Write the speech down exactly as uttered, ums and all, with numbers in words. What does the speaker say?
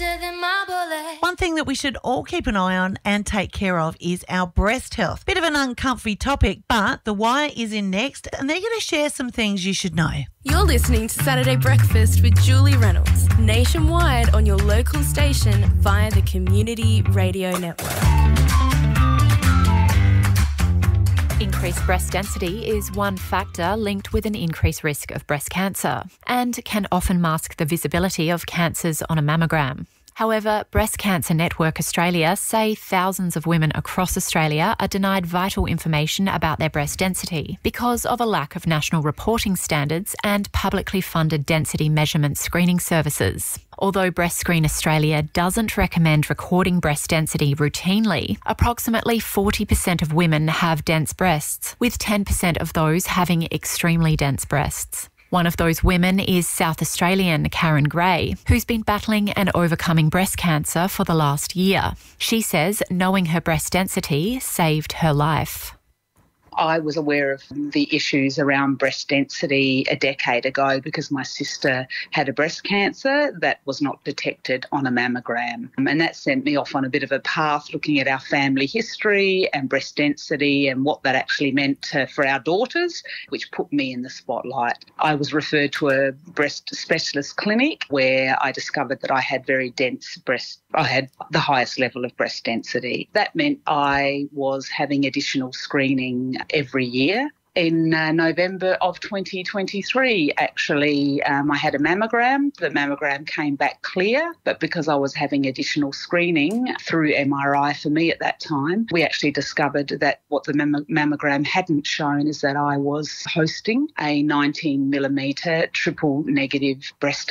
faster than my bullet. One thing that we should all keep an eye on and take care of is our breast health. Bit of an uncomfy topic, but The Wire is in next and they're going to share some things you should know. You're listening to Saturday Breakfast with Julie Reynolds, nationwide on your local station via the Community Radio Network. Increased breast density is one factor linked with an increased risk of breast cancer and can often mask the visibility of cancers on a mammogram. However, Breast Cancer Network Australia say thousands of women across Australia are denied vital information about their breast density because of a lack of national reporting standards and publicly funded density measurement screening services. Although Breast Screen Australia doesn't recommend recording breast density routinely, approximately forty percent of women have dense breasts, with ten percent of those having extremely dense breasts. One of those women is South Australian Karen Gray, who's been battling and overcoming breast cancer for the last year. She says knowing her breast density saved her life. I was aware of the issues around breast density a decade ago because my sister had a breast cancer that was not detected on a mammogram. And that sent me off on a bit of a path looking at our family history and breast density and what that actually meant uh, for our daughters, which put me in the spotlight. I was referred to a breast specialist clinic where I discovered that I had very dense breast. I had the highest level of breast density. That meant I was having additional screening every year. In uh, November of twenty twenty-three, actually, um, I had a mammogram. The mammogram came back clear, but because I was having additional screening through M R I for me at that time, we actually discovered that what the mamm- mammogram hadn't shown is that I was hosting a nineteen millimetre triple negative breast